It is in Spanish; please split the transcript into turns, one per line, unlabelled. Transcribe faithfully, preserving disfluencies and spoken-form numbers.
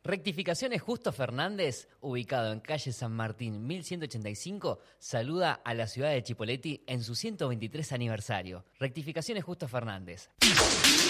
Rectificaciones Justo Fernández, ubicado en calle San Martín mil ciento ochenta y cinco, saluda a la ciudad de Chipoleti en su ciento veintitrés aniversario. Rectificaciones Justo Fernández.